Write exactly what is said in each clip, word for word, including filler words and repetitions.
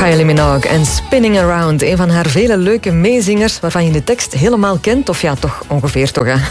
Kylie Minogue en Spinning Around. Een van haar vele leuke meezingers waarvan je de tekst helemaal kent. Of ja, toch ongeveer toch, hè?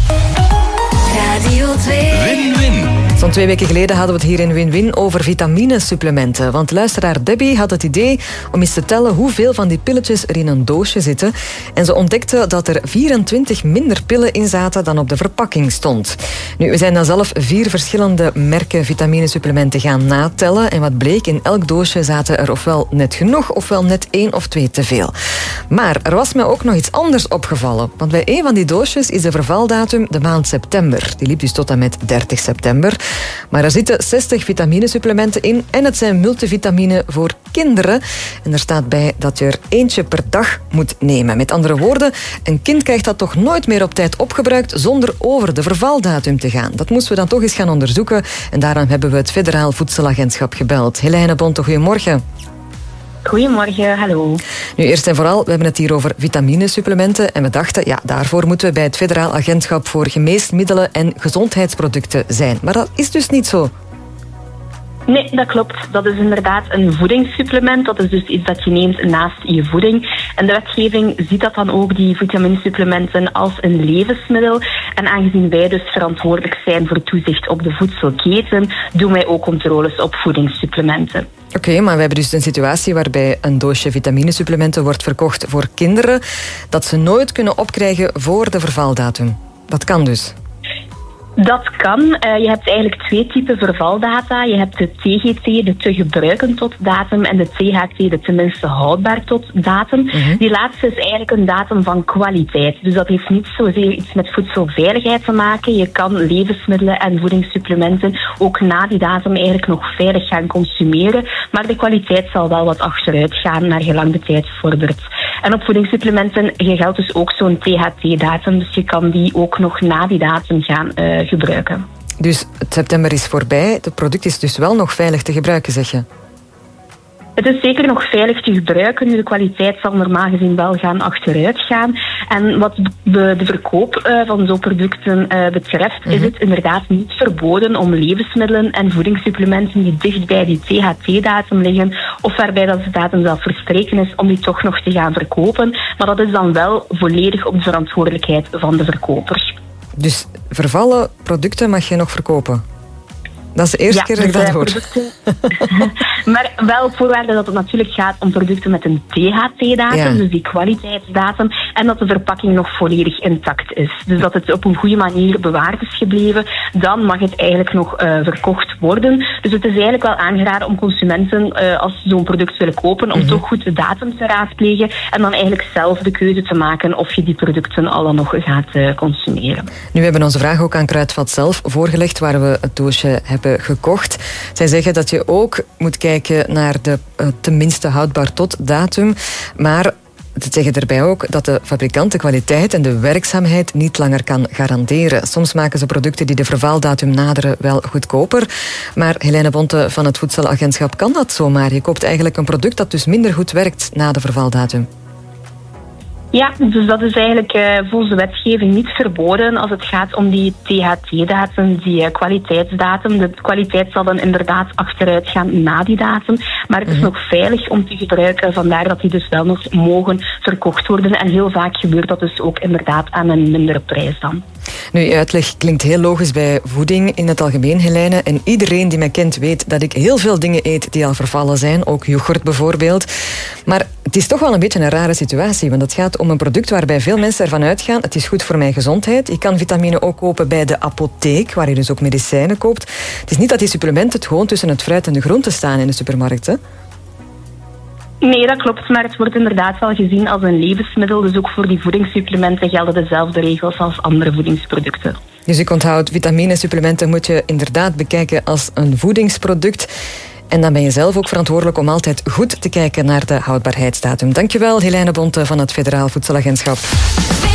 Radio twee. Win-win. Zo'n twee weken geleden hadden we het hier in Win-Win over vitaminesupplementen. Want luisteraar Debbie had het idee om eens te tellen hoeveel van die pilletjes er in een doosje zitten. En ze ontdekte dat er vierentwintig minder pillen in zaten dan op de verpakking stond. Nu, we zijn dan zelf vier verschillende merken vitaminesupplementen gaan natellen. En wat bleek, in elk doosje zaten er ofwel net genoeg, ofwel net één of twee te veel. Maar er was mij ook nog iets anders opgevallen. Want bij één van die doosjes is de vervaldatum de maand september. Die liep dus tot en met dertig september. Maar er zitten zestig vitaminesupplementen in en het zijn multivitamine voor kinderen. En er staat bij dat je er eentje per dag moet nemen. Met andere woorden, een kind krijgt dat toch nooit meer op tijd opgebruikt zonder over de vervaldatum te gaan. Dat moesten we dan toch eens gaan onderzoeken en daarom hebben we het Federaal Voedselagentschap gebeld. Helene Bonte, goedemorgen. Goedemorgen, hallo. Nu, eerst en vooral, we hebben het hier over vitaminesupplementen en we dachten, ja, daarvoor moeten we bij het Federaal Agentschap voor Geneesmiddelen en Gezondheidsproducten zijn. Maar dat is dus niet zo. Nee, dat klopt. Dat is inderdaad een voedingssupplement. Dat is dus iets dat je neemt naast je voeding. En de wetgeving ziet dat dan ook, die vitaminesupplementen, als een levensmiddel. En aangezien wij dus verantwoordelijk zijn voor toezicht op de voedselketen, doen wij ook controles op voedingssupplementen. Oké, okay, maar we hebben dus een situatie waarbij een doosje vitaminesupplementen wordt verkocht voor kinderen, dat ze nooit kunnen opkrijgen voor de vervaldatum. Dat kan dus. Dat kan. Uh, je hebt eigenlijk twee typen vervaldata. Je hebt de T G T, de te gebruiken tot datum, en de T H T, de tenminste houdbaar tot datum. Mm-hmm. Die laatste is eigenlijk een datum van kwaliteit. Dus dat heeft niet zozeer iets met voedselveiligheid te maken. Je kan levensmiddelen en voedingssupplementen ook na die datum eigenlijk nog veilig gaan consumeren. Maar de kwaliteit zal wel wat achteruit gaan naar gelang de tijd vordert. En op voedingssupplementen geldt dus ook zo'n T H T-datum. Dus je kan die ook nog na die datum gaan uh, gebruiken. Dus het september is voorbij. Het product is dus wel nog veilig te gebruiken, zeg je? Het is zeker nog veilig te gebruiken. De kwaliteit zal normaal gezien wel gaan achteruit gaan. En wat de, de verkoop uh, van zo'n producten uh, betreft, mm-hmm. is het inderdaad niet verboden om levensmiddelen en voedingssupplementen die dicht bij die T H T-datum liggen, of waarbij dat de datum zelf verstreken is, om die toch nog te gaan verkopen. Maar dat is dan wel volledig op de verantwoordelijkheid van de verkoper. Dus vervallen producten mag je nog verkopen? Dat is de eerste ja, keer dat ik dat hoor. Maar wel op voorwaarde dat het natuurlijk gaat om producten met een T H T-datum, ja. Dus die kwaliteitsdatum, en dat de verpakking nog volledig intact is. Dus dat het op een goede manier bewaard is gebleven, dan mag het eigenlijk nog uh, verkocht worden. Dus het is eigenlijk wel aangeraden om consumenten, uh, als ze zo'n product willen kopen, om mm-hmm. toch goed de datum te raadplegen en dan eigenlijk zelf de keuze te maken of je die producten al dan nog gaat uh, consumeren. Nu, we hebben onze vraag ook aan Kruidvat zelf voorgelegd, waar we het doosje hebben gekocht. Zij zeggen dat je ook moet kijken naar de uh, tenminste houdbaar tot datum, maar ze zeggen erbij ook dat de fabrikant de kwaliteit en de werkzaamheid niet langer kan garanderen. Soms maken ze producten die de vervaldatum naderen wel goedkoper, maar Helene Bonte van het Voedselagentschap kan dat zomaar. Je koopt eigenlijk een product dat dus minder goed werkt na de vervaldatum. Ja, dus dat is eigenlijk uh, volgens de wetgeving niet verboden als het gaat om die T H T-datum, die uh, kwaliteitsdatum. De kwaliteit zal dan inderdaad achteruit gaan na die datum, maar het is mm-hmm. nog veilig om te gebruiken, vandaar dat die dus wel nog mogen verkocht worden. En heel vaak gebeurt dat dus ook inderdaad aan een mindere prijs dan. Nu, je uitleg klinkt heel logisch bij voeding in het algemeen, Helene. En iedereen die mij kent weet dat ik heel veel dingen eet die al vervallen zijn. Ook yoghurt bijvoorbeeld. Maar het is toch wel een beetje een rare situatie. Want het gaat om een product waarbij veel mensen ervan uitgaan, het is goed voor mijn gezondheid. Je kan vitamine ook kopen bij de apotheek, waar je dus ook medicijnen koopt. Het is niet dat die supplementen het gewoon tussen het fruit en de groenten staan in de supermarkt, hè? Nee, dat klopt, maar het wordt inderdaad wel gezien als een levensmiddel. Dus ook voor die voedingssupplementen gelden dezelfde regels als andere voedingsproducten. Dus ik onthoud, vitaminesupplementen moet je inderdaad bekijken als een voedingsproduct. En dan ben je zelf ook verantwoordelijk om altijd goed te kijken naar de houdbaarheidsdatum. Dankjewel, Helene Bonte van het Federaal Voedselagentschap.